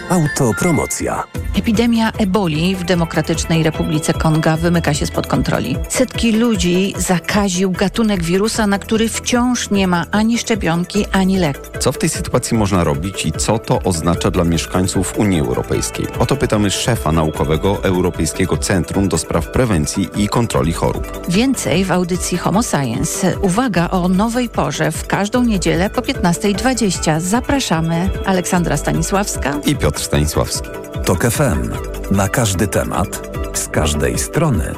Autopromocja. Epidemia eboli w Demokratycznej Republice Konga wymyka się spod kontroli. Setki ludzi zakaził gatunek wirusa, na który wciąż nie ma ani szczepionki, ani leku. Co w tej sytuacji można robić i co to oznacza dla mieszkańców Unii Europejskiej? O to pytamy szefa naukowego Europejskiego Centrum do Spraw Prewencji i Kontroli Chorób. Więcej w audycji Homo Science. Uwaga, o nowej porze w każdą niedzielę po 15:20. Zapraszamy. Aleksandra Stanisławska I Piotr Stanisławski. TOK FM. Na każdy temat, z każdej strony.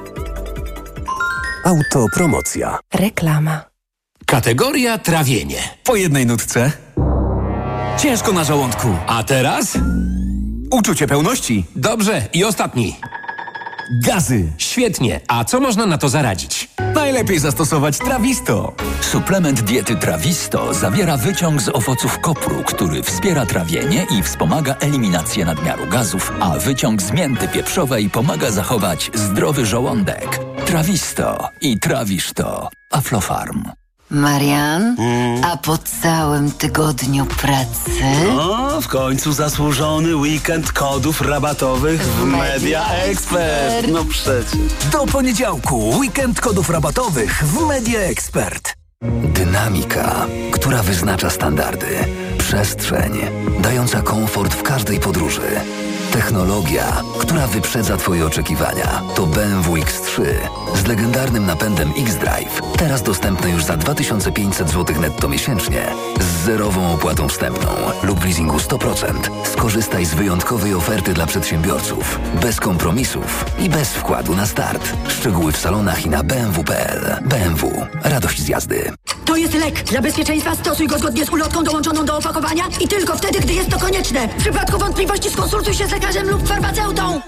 Autopromocja. Reklama. Kategoria trawienie. Po jednej nutce. Ciężko na żołądku. A teraz? Uczucie pełności. Dobrze, i ostatni. Gazy. Świetnie. A co można na to zaradzić? Najlepiej zastosować Trawisto. Suplement diety Trawisto zawiera wyciąg z owoców kopru, który wspiera trawienie i wspomaga eliminację nadmiaru gazów, a wyciąg z mięty pieprzowej pomaga zachować zdrowy żołądek. Trawisto i trawisz to. Aflofarm. Marian, a po całym tygodniu pracy... O, w końcu zasłużony weekend kodów rabatowych w Media Expert. No przecież. Do poniedziałku weekend kodów rabatowych w Media Expert. Dynamika, która wyznacza standardy. Przestrzeń, dająca komfort w każdej podróży. Technologia, która wyprzedza Twoje oczekiwania. To BMW X3 z legendarnym napędem X-Drive. Teraz dostępny już za 2500 zł netto miesięcznie z zerową opłatą wstępną lub w leasingu 100%. Skorzystaj z wyjątkowej oferty dla przedsiębiorców. Bez kompromisów i bez wkładu na start. Szczegóły w salonach i na bmw.pl. BMW. Radość z jazdy. To jest lek. Dla bezpieczeństwa stosuj go zgodnie z ulotką dołączoną do opakowania i tylko wtedy, gdy jest to konieczne. W przypadku wątpliwości skonsultuj się z lekarzem lub farmaceutą.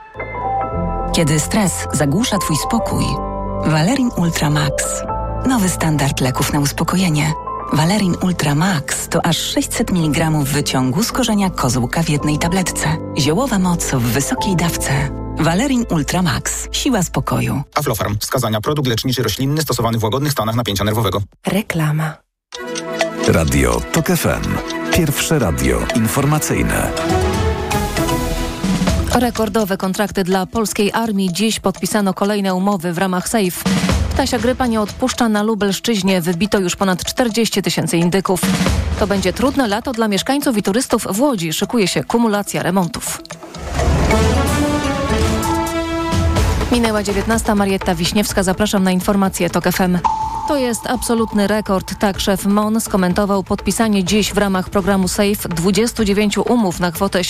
Kiedy stres zagłusza Twój spokój, Valerin Ultra Max. Nowy standard leków na uspokojenie. Valerin Ultra Max to aż 600 mg wyciągu z korzenia kozłka w jednej tabletce. Ziołowa moc w wysokiej dawce. Valerin Ultra Max. Siła spokoju. Aflofarm. Wskazania. Produkt leczniczy roślinny stosowany w łagodnych stanach napięcia nerwowego. Reklama. Radio TOK FM. Pierwsze radio informacyjne. Rekordowe kontrakty dla polskiej armii. Dziś podpisano kolejne umowy w ramach SAFE. Ptasia grypa nie odpuszcza. Na Lubelszczyźnie wybito już ponad 40 000 indyków. To będzie trudne lato dla mieszkańców i turystów w Łodzi. Szykuje się kumulacja remontów. Minęła 19. Marietta Wiśniewska. Zapraszam na informacje TOK FM. To jest absolutny rekord. Tak szef MON skomentował podpisanie dziś w ramach programu SAFE 29 umów na kwotę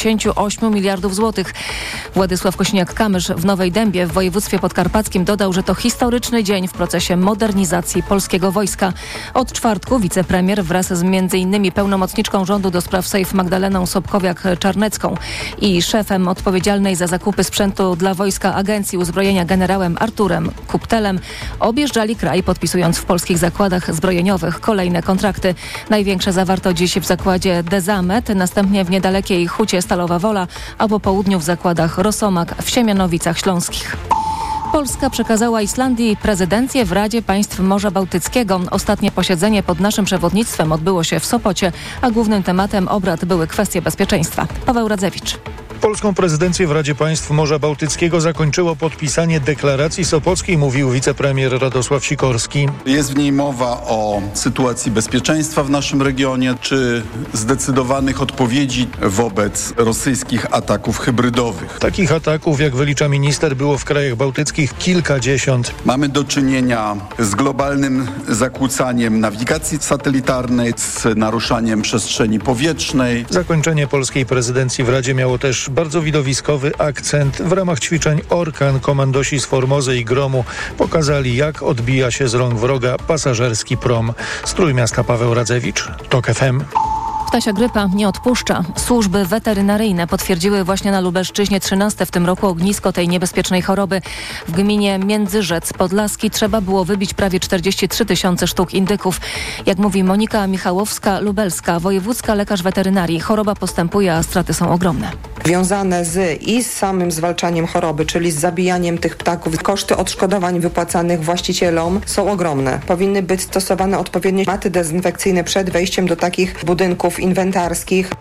78 miliardów złotych. Władysław Kośniak-Kamysz w Nowej Dębie w województwie podkarpackim dodał, że to historyczny dzień w procesie modernizacji polskiego wojska. Od czwartku wicepremier wraz z m.in. pełnomocniczką rządu do spraw SAFE Magdaleną Sobkowiak-Czarnecką i szefem odpowiedzialnej za zakupy sprzętu dla wojska Agencji Uzbrojenia generałem Arturem Kuptelem objeżdżali kraj, podpisując w polskich zakładach zbrojeniowych kolejne kontrakty. Największe zawarto dziś w zakładzie Dezamet, następnie w niedalekiej Hucie Stalowa Wola, a po południu w zakładach Rosomak w Siemianowicach Śląskich. Polska przekazała Islandii prezydencję w Radzie Państw Morza Bałtyckiego. Ostatnie posiedzenie pod naszym przewodnictwem odbyło się w Sopocie, a głównym tematem obrad były kwestie bezpieczeństwa. Paweł Radzewicz. Polską prezydencję w Radzie Państw Morza Bałtyckiego zakończyło podpisanie deklaracji sopockiej, mówił wicepremier Radosław Sikorski. Jest w niej mowa o sytuacji bezpieczeństwa w naszym regionie, czy zdecydowanych odpowiedzi wobec rosyjskich ataków hybrydowych. Takich ataków, jak wylicza minister, było w krajach bałtyckich kilkadziesiąt. Mamy do czynienia z globalnym zakłócaniem nawigacji satelitarnej, z naruszaniem przestrzeni powietrznej. Zakończenie polskiej prezydencji w Radzie miało też bardzo widowiskowy akcent. W ramach ćwiczeń Orkan komandosi z Formozy i Gromu pokazali, jak odbija się z rąk wroga pasażerski prom. Z Trójmiasta Paweł Radzewicz, TOK FM. Ptasia grypa nie odpuszcza. Służby weterynaryjne potwierdziły właśnie na Lubelszczyźnie 13 w tym roku ognisko tej niebezpiecznej choroby. W gminie Międzyrzec Podlaski trzeba było wybić prawie 43 000 sztuk indyków. Jak mówi Monika Michałowska-Lubelska, wojewódzka lekarz weterynarii, choroba postępuje, a straty są ogromne. Wiązane z samym zwalczaniem choroby, czyli z zabijaniem tych ptaków, koszty odszkodowań wypłacanych właścicielom są ogromne. Powinny być stosowane odpowiednie maty dezynfekcyjne przed wejściem do takich budynków inwentarskich. W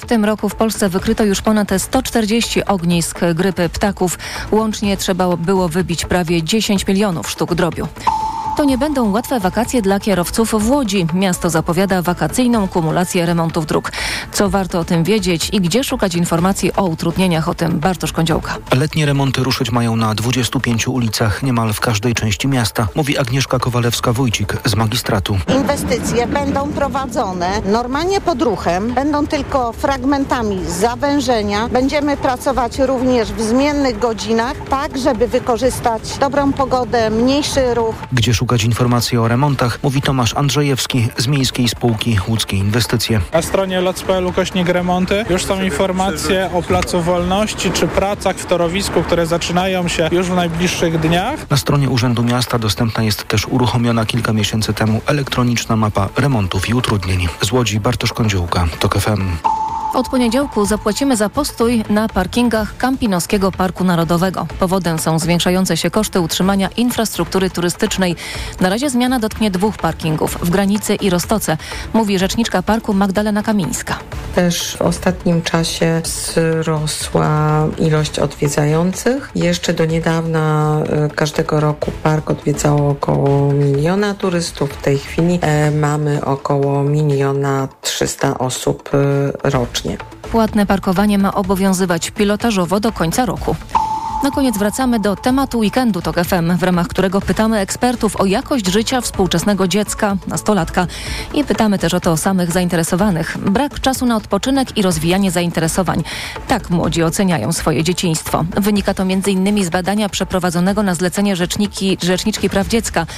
tym roku w Polsce wykryto już ponad 140 ognisk grypy ptaków. Łącznie trzeba było wybić prawie 10 milionów sztuk drobiu. To nie będą łatwe wakacje dla kierowców w Łodzi. Miasto zapowiada wakacyjną kumulację remontów dróg. Co warto o tym wiedzieć i gdzie szukać informacji o utrudnieniach? O tym Bartosz Kądziołka. Letnie remonty ruszyć mają na 25 ulicach, niemal w każdej części miasta, mówi Agnieszka Kowalewska-Wójcik z magistratu. Inwestycje będą prowadzone normalnie pod ruchem, będą tylko fragmentami zawężenia. Będziemy pracować również w zmiennych godzinach, tak żeby wykorzystać dobrą pogodę, mniejszy ruch. Gdzie szukać informacji o remontach, mówi Tomasz Andrzejewski z Miejskiej Spółki Łódzkie Inwestycje. Na stronie loc.pl/remonty już są informacje o Placu Wolności czy pracach w torowisku, które zaczynają się już w najbliższych dniach. Na stronie Urzędu Miasta dostępna jest też uruchomiona kilka miesięcy temu elektroniczna mapa remontów i utrudnień. Z Łodzi Bartosz Kądziołka, TOK FM. Od poniedziałku zapłacimy za postój na parkingach Kampinoskiego Parku Narodowego. Powodem są zwiększające się koszty utrzymania infrastruktury turystycznej. Na razie zmiana dotknie 2 parkingów w Granicy i Roztoce, mówi rzeczniczka parku Magdalena Kamińska. Też w ostatnim czasie wzrosła ilość odwiedzających. Jeszcze do niedawna każdego roku park odwiedzało około 1 miliona turystów. W tej chwili mamy około 1 300 000 osób rocznie. Płatne parkowanie ma obowiązywać pilotażowo do końca roku. Na koniec wracamy do tematu weekendu TOK FM, w ramach którego pytamy ekspertów o jakość życia współczesnego dziecka, nastolatka. I pytamy też o to samych zainteresowanych. Brak czasu na odpoczynek i rozwijanie zainteresowań. Tak młodzi oceniają swoje dzieciństwo. Wynika to m.in. z badania przeprowadzonego na zlecenie Rzeczniczki Praw Dziecka.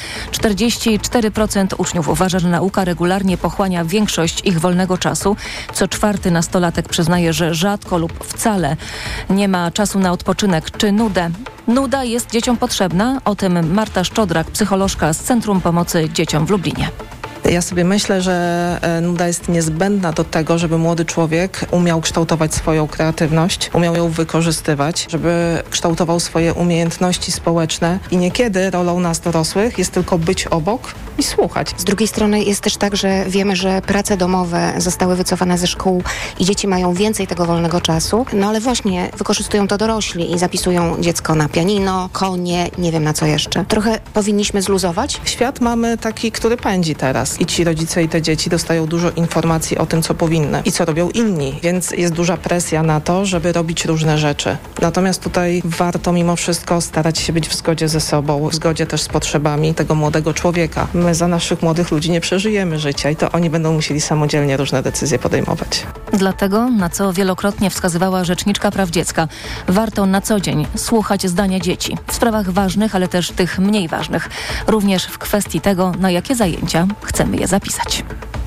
44% uczniów uważa, że nauka regularnie pochłania większość ich wolnego czasu. Co 4. nastolatek przyznaje, że rzadko lub wcale nie ma czasu na odpoczynek czy nudę. Nuda jest dzieciom potrzebna. O tym Marta Szczodrak, psycholożka z Centrum Pomocy Dzieciom w Lublinie. Ja sobie myślę, że nuda jest niezbędna do tego, żeby młody człowiek umiał kształtować swoją kreatywność, umiał ją wykorzystywać, żeby kształtował swoje umiejętności społeczne i niekiedy rolą nas dorosłych jest tylko być obok i słuchać. Z drugiej strony jest też tak, że wiemy, że prace domowe zostały wycofane ze szkół i dzieci mają więcej tego wolnego czasu, no ale właśnie wykorzystują to dorośli i zapisują dziecko na pianino, konie, nie wiem na co jeszcze. Trochę powinniśmy zluzować. Świat mamy taki, który pędzi teraz. I ci rodzice i te dzieci dostają dużo informacji o tym, co powinny i co robią inni, więc jest duża presja na to, żeby robić różne rzeczy. Natomiast tutaj warto mimo wszystko starać się być w zgodzie ze sobą, w zgodzie też z potrzebami tego młodego człowieka. My za naszych młodych ludzi nie przeżyjemy życia i to oni będą musieli samodzielnie różne decyzje podejmować. Dlatego, na co wielokrotnie wskazywała Rzeczniczka Praw Dziecka, warto na co dzień słuchać zdania dzieci w sprawach ważnych, ale też tych mniej ważnych. Również w kwestii tego, na jakie zajęcia chcemy je zapisać.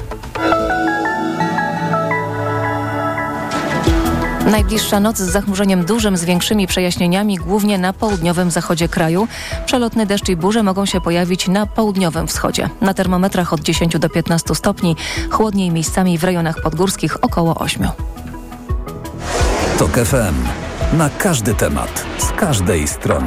Najbliższa noc z zachmurzeniem dużym, z większymi przejaśnieniami, głównie na południowym zachodzie kraju. Przelotny deszcz i burze mogą się pojawić na południowym wschodzie. Na termometrach od 10 do 15 stopni, chłodniej miejscami w rejonach podgórskich około 8. TOK FM. Na każdy temat, z każdej strony.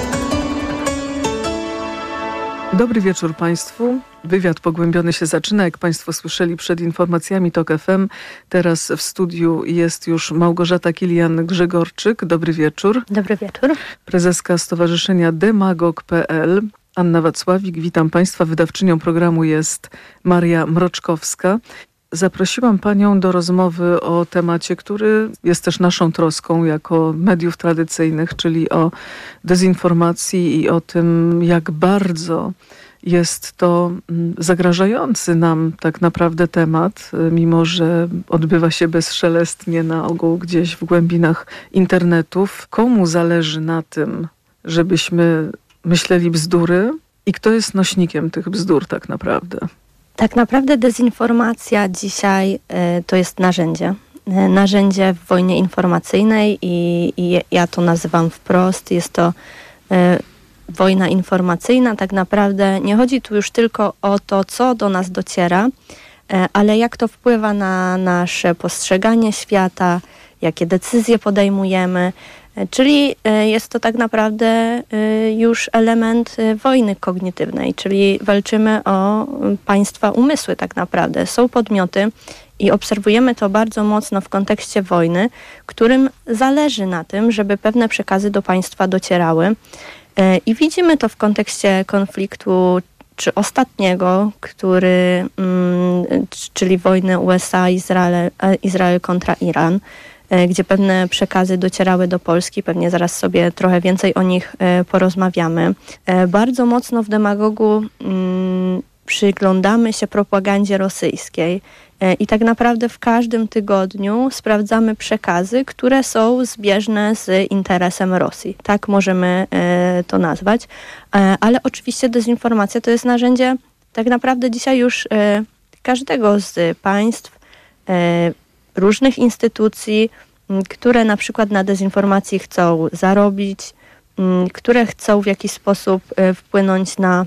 Dobry wieczór Państwu. Wywiad pogłębiony się zaczyna, jak Państwo słyszeli przed informacjami TOK FM. Teraz w studiu jest już Małgorzata Kilian-Grzegorczyk. Dobry wieczór. Dobry wieczór. Prezeska Stowarzyszenia Demagog.pl. Anna Wacławik, witam Państwa. Wydawczynią programu jest Maria Mroczkowska. Zaprosiłam Panią do rozmowy o temacie, który jest też naszą troską jako mediów tradycyjnych, czyli o dezinformacji i o tym, jak bardzo jest to zagrażający nam tak naprawdę temat, mimo że odbywa się bezszelestnie na ogół gdzieś w głębinach internetów. Komu zależy na tym, żebyśmy myśleli bzdury i kto jest nośnikiem tych bzdur tak naprawdę? Tak naprawdę dezinformacja dzisiaj to jest narzędzie. Narzędzie w wojnie informacyjnej i ja to nazywam wprost. Jest to wojna informacyjna. Tak naprawdę nie chodzi tu już tylko o to, co do nas dociera, ale jak to wpływa na nasze postrzeganie świata, jakie decyzje podejmujemy. Czyli jest to tak naprawdę już element wojny kognitywnej, czyli walczymy o państwa umysły tak naprawdę. Są podmioty I obserwujemy to bardzo mocno w kontekście wojny, którym zależy na tym, żeby pewne przekazy do państwa docierały. I widzimy to w kontekście konfliktu czy ostatniego, czyli wojny USA-Izrael kontra Iran, gdzie pewne przekazy docierały do Polski. Pewnie zaraz sobie trochę więcej o nich porozmawiamy. Bardzo mocno w Demagogu przyglądamy się propagandzie rosyjskiej i tak naprawdę w każdym tygodniu sprawdzamy przekazy, które są zbieżne z interesem Rosji. Tak możemy to nazwać. Ale oczywiście dezinformacja to jest narzędzie tak naprawdę dzisiaj już każdego z państw, różnych instytucji, które na przykład na dezinformacji chcą zarobić, które chcą w jakiś sposób wpłynąć na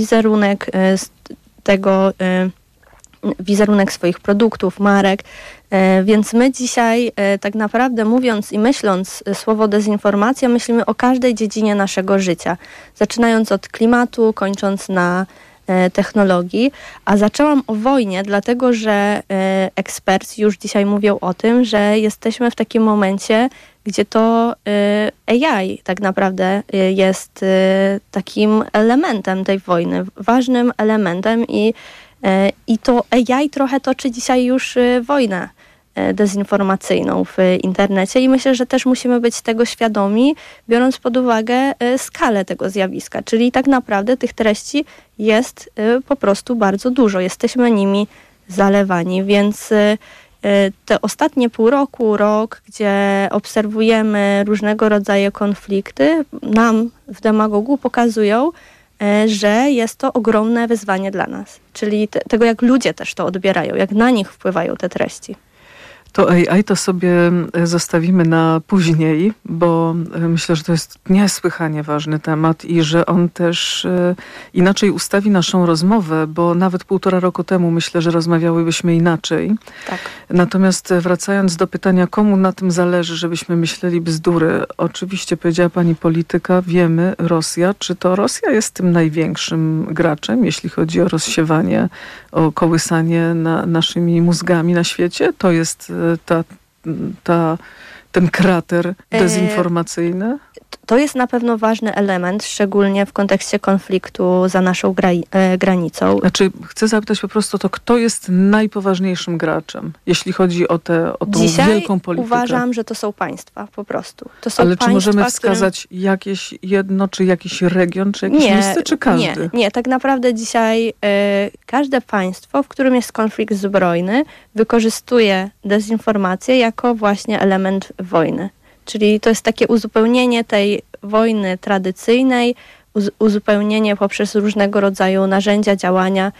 wizerunek swoich produktów, marek. Więc my dzisiaj tak naprawdę mówiąc i myśląc słowo dezinformacja, myślimy o każdej dziedzinie naszego życia. Zaczynając od klimatu, kończąc na technologii, a zaczęłam o wojnie, dlatego że eksperci już dzisiaj mówią o tym, że jesteśmy w takim momencie, gdzie to AI tak naprawdę jest takim elementem tej wojny, ważnym elementem i to AI trochę toczy dzisiaj już wojnę dezinformacyjną w internecie i myślę, że też musimy być tego świadomi, biorąc pod uwagę skalę tego zjawiska, czyli tak naprawdę tych treści jest po prostu bardzo dużo. Jesteśmy nimi zalewani, więc te ostatnie pół roku, rok, gdzie obserwujemy różnego rodzaju konflikty, nam w Demagogu pokazują, że jest to ogromne wyzwanie dla nas. Czyli tego, jak ludzie też to odbierają, jak na nich wpływają te treści. To AI to sobie zostawimy na później, bo myślę, że to jest niesłychanie ważny temat i że on też inaczej ustawi naszą rozmowę, bo nawet 1,5 roku temu myślę, że rozmawiałybyśmy inaczej. Tak. Natomiast wracając do pytania, komu na tym zależy, żebyśmy myśleli bzdury. Oczywiście powiedziała pani polityka, wiemy, Rosja. Czy to Rosja jest tym największym graczem, jeśli chodzi o rozsiewanie, o kołysanie naszymi mózgami na świecie? To jest ten krater dezinformacyjny? To jest na pewno ważny element, szczególnie w kontekście konfliktu za naszą granicą. Znaczy, chcę zapytać po prostu to, kto jest najpoważniejszym graczem, jeśli chodzi o tą wielką politykę? Uważam, że to są państwa po prostu. To są Ale państwa, czy możemy wskazać jakieś jedno, czy jakiś region, czy jakieś miejsce, czy każdy? Nie. Tak naprawdę dzisiaj każde państwo, w którym jest konflikt zbrojny, wykorzystuje dezinformację jako właśnie element wojny. Czyli to jest takie uzupełnienie tej wojny tradycyjnej, uzupełnienie poprzez różnego rodzaju narzędzia, działania,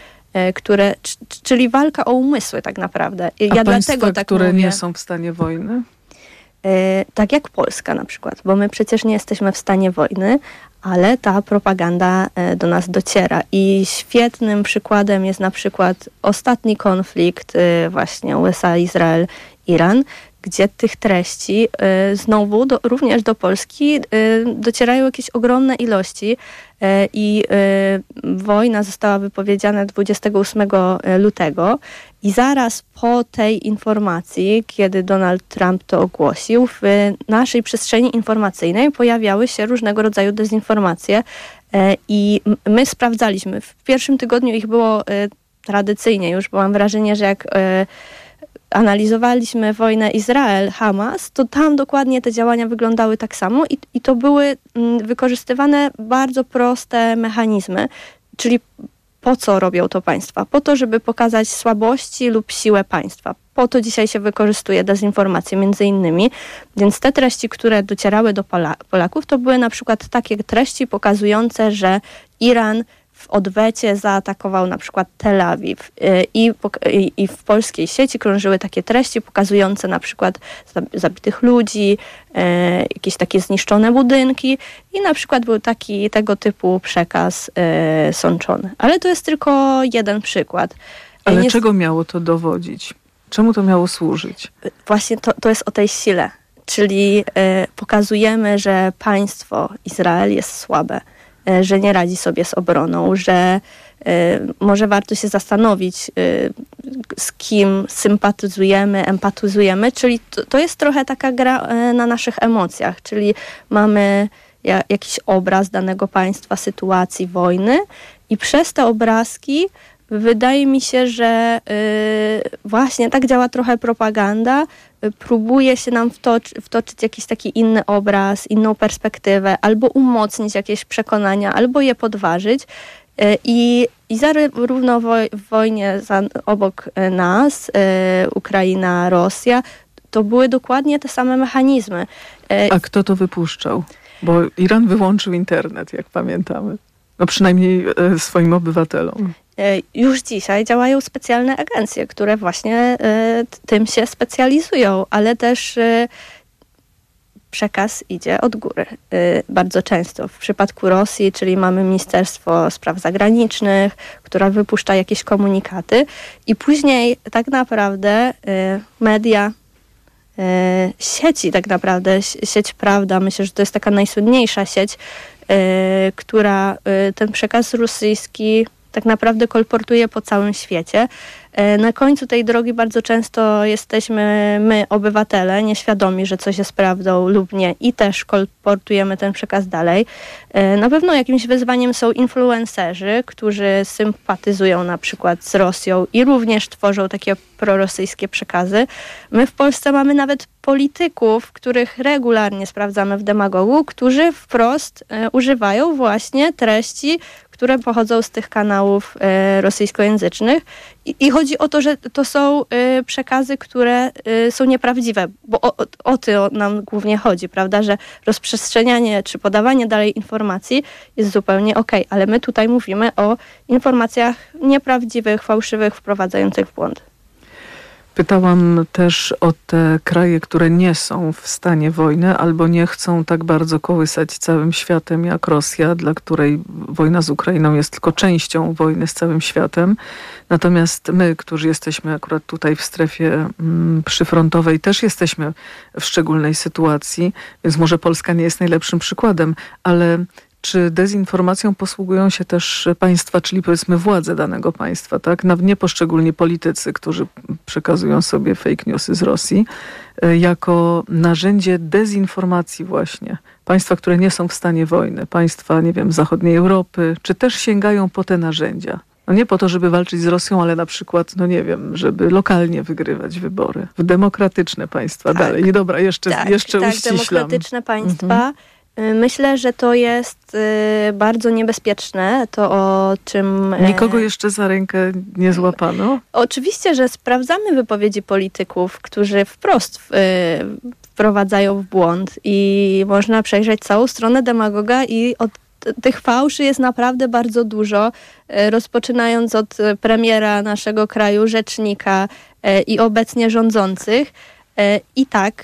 czyli walka o umysły tak naprawdę. A państwa, które nie są w stanie wojny? Tak jak Polska na przykład, bo my przecież nie jesteśmy w stanie wojny, ale ta propaganda do nas dociera. I świetnym przykładem jest na przykład ostatni konflikt właśnie USA, Izrael, Iran, gdzie tych treści znowu również do Polski docierają jakieś ogromne ilości i wojna została wypowiedziana 28 lutego i zaraz po tej informacji, kiedy Donald Trump to ogłosił, w naszej przestrzeni informacyjnej pojawiały się różnego rodzaju dezinformacje i my sprawdzaliśmy. W pierwszym tygodniu ich było tradycyjnie już, bo mam wrażenie, że jak analizowaliśmy wojnę Izrael-Hamas, to tam dokładnie te działania wyglądały tak samo i to były wykorzystywane bardzo proste mechanizmy, czyli po co robią to państwa? Po to, żeby pokazać słabości lub siłę państwa. Po to dzisiaj się wykorzystuje dezinformację między innymi, więc te treści, które docierały do Polaków, to były na przykład takie treści pokazujące, że Iran w odwecie zaatakował na przykład Tel Awiw i w polskiej sieci krążyły takie treści pokazujące na przykład zabitych ludzi, jakieś takie zniszczone budynki i na przykład był tego typu przekaz sączony. Ale to jest tylko jeden przykład. Ale czego miało to dowodzić? Czemu to miało służyć? Właśnie to jest o tej sile, czyli pokazujemy, że państwo Izrael jest słabe, że nie radzi sobie z obroną, że może warto się zastanowić, z kim sympatyzujemy, empatyzujemy, czyli to jest trochę taka gra na naszych emocjach, czyli mamy jakiś obraz danego państwa, sytuacji, wojny i przez te obrazki wydaje mi się, że właśnie tak działa trochę propaganda. Próbuje się nam wtoczyć jakiś taki inny obraz, inną perspektywę, albo umocnić jakieś przekonania, albo je podważyć. I zarówno w wojnie obok nas, Ukraina, Rosja, to były dokładnie te same mechanizmy. A kto to wypuszczał? Bo Iran wyłączył internet, jak pamiętamy. No przynajmniej swoim obywatelom. Już dzisiaj działają specjalne agencje, które właśnie tym się specjalizują, ale też przekaz idzie od góry. Bardzo często. W przypadku Rosji, czyli mamy Ministerstwo Spraw Zagranicznych, która wypuszcza jakieś komunikaty i później tak naprawdę media, sieci tak naprawdę, sieć Prawda, myślę, że to jest taka najsłynniejsza sieć, która ten przekaz rosyjski tak naprawdę kolportuje po całym świecie. Na końcu tej drogi bardzo często jesteśmy my, obywatele, nieświadomi, że coś jest prawdą lub nie i też kolportujemy ten przekaz dalej. Na pewno jakimś wyzwaniem są influencerzy, którzy sympatyzują na przykład z Rosją i również tworzą takie prorosyjskie przekazy. My w Polsce mamy nawet polityków, których regularnie sprawdzamy w Demagogu, którzy wprost używają właśnie treści, które pochodzą z tych kanałów rosyjskojęzycznych. I chodzi o to, że to są przekazy, które są nieprawdziwe, bo o to nam głównie chodzi, prawda, że rozprzestrzenianie czy podawanie dalej informacji jest zupełnie okej, ale my tutaj mówimy o informacjach nieprawdziwych, fałszywych, wprowadzających w błąd. Pytałam też o te kraje, które nie są w stanie wojny albo nie chcą tak bardzo kołysać całym światem jak Rosja, dla której wojna z Ukrainą jest tylko częścią wojny z całym światem. Natomiast my, którzy jesteśmy akurat tutaj w strefie przyfrontowej, też jesteśmy w szczególnej sytuacji, więc może Polska nie jest najlepszym przykładem, ale czy dezinformacją posługują się też państwa, czyli powiedzmy władze danego państwa, tak? Nie poszczególni politycy, którzy przekazują sobie fake newsy z Rosji, jako narzędzie dezinformacji właśnie. Państwa, które nie są w stanie wojny, państwa, nie wiem, zachodniej Europy, czy też sięgają po te narzędzia? No nie po to, żeby walczyć z Rosją, ale na przykład, no nie wiem, żeby lokalnie wygrywać wybory. W demokratyczne państwa dalej. I dobra, jeszcze uściślam. Demokratyczne państwa. Myślę, że to jest bardzo niebezpieczne, to o czym... Nikogo jeszcze za rękę nie złapano? Oczywiście, że sprawdzamy wypowiedzi polityków, którzy wprost wprowadzają w błąd i można przejrzeć całą stronę Demagoga i od tych fałszy jest naprawdę bardzo dużo, rozpoczynając od premiera naszego kraju, rzecznika i obecnie rządzących. I tak,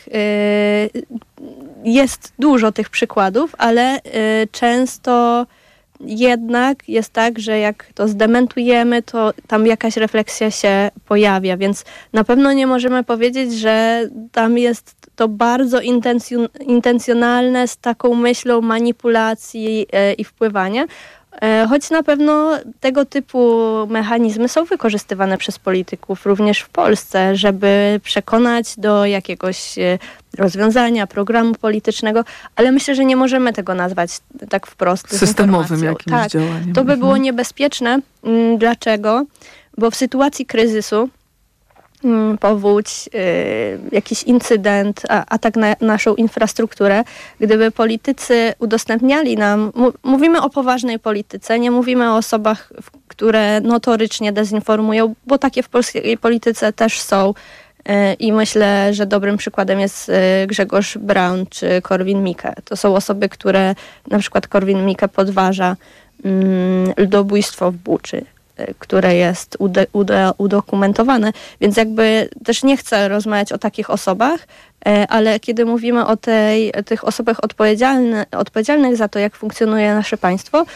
jest dużo tych przykładów, ale często jednak jest tak, że jak to zdementujemy, to tam jakaś refleksja się pojawia, więc na pewno nie możemy powiedzieć, że tam jest to bardzo intencjonalne z taką myślą manipulacji i wpływania. Choć na pewno tego typu mechanizmy są wykorzystywane przez polityków również w Polsce, żeby przekonać do jakiegoś rozwiązania, programu politycznego, ale myślę, że nie możemy tego nazwać tak wprost systemowym jakimś działaniem. To by było niebezpieczne. Dlaczego? Bo w sytuacji kryzysu, powódź, jakiś incydent, atak na naszą infrastrukturę, gdyby politycy udostępniali nam, mówimy o poważnej polityce, nie mówimy o osobach, które notorycznie dezinformują, bo takie w polskiej polityce też są i myślę, że dobrym przykładem jest Grzegorz Braun czy Korwin-Mikke. To są osoby, które, na przykład Korwin-Mikke podważa ludobójstwo w Buczy, które jest udokumentowane, więc jakby też nie chcę rozmawiać o takich osobach, ale kiedy mówimy o tych osobach odpowiedzialnych za to, jak funkcjonuje nasze państwo,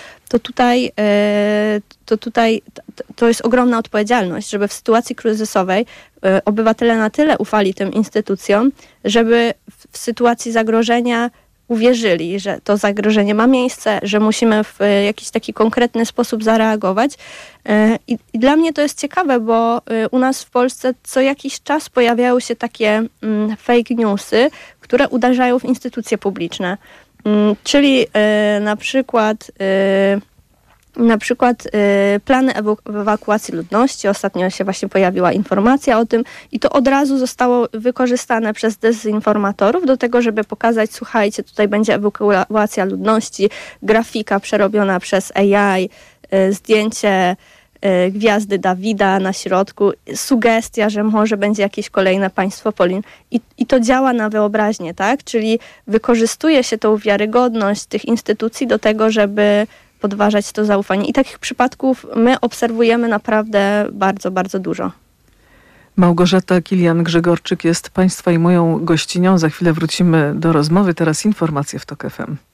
to tutaj to jest ogromna odpowiedzialność, żeby w sytuacji kryzysowej obywatele na tyle ufali tym instytucjom, żeby w sytuacji zagrożenia uwierzyli, że to zagrożenie ma miejsce, że musimy w jakiś taki konkretny sposób zareagować. I dla mnie to jest ciekawe, bo u nas w Polsce co jakiś czas pojawiają się takie fake newsy, które uderzają w instytucje publiczne. Czyli na przykład plany ewakuacji ludności. Ostatnio się właśnie pojawiła informacja o tym i to od razu zostało wykorzystane przez dezinformatorów do tego, żeby pokazać, słuchajcie, tutaj będzie ewakuacja ludności, grafika przerobiona przez AI, zdjęcie gwiazdy Dawida na środku, sugestia, że może będzie jakieś kolejne państwo Polin. I to działa na wyobraźnię, tak? Czyli wykorzystuje się tą wiarygodność tych instytucji do tego, żeby podważać to zaufanie. I takich przypadków my obserwujemy naprawdę bardzo, bardzo dużo. Małgorzata Kilian-Grzegorczyk jest Państwa i moją gościnią. Za chwilę wrócimy do rozmowy. Teraz informacje w TOK FM.